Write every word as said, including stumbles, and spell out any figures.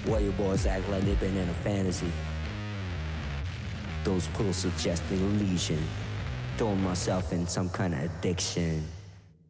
Warrior boys act like they've been in a fantasy. Those pulls suggest a lesion. Throwing myself in some kind of addiction.